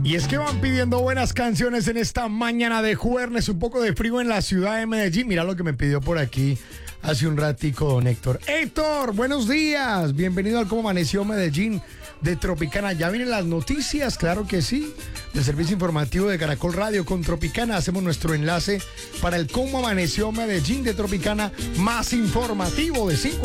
Y es que van pidiendo buenas canciones en esta mañana de jueves, un poco de frío en la ciudad de Medellín. Mira lo que me pidió por aquí hace un ratico don Héctor. Héctor, buenos días. Bienvenido al Cómo Amaneció Medellín de Tropicana. Ya vienen las noticias, claro que sí, del servicio informativo de Caracol Radio con Tropicana. Hacemos nuestro enlace para el Cómo Amaneció Medellín de Tropicana, más informativo de 5